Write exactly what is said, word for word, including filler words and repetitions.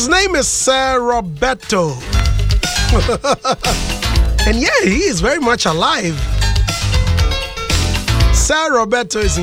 His name is Sir Roberto. And yeah, he is very much alive. Sir Roberto is in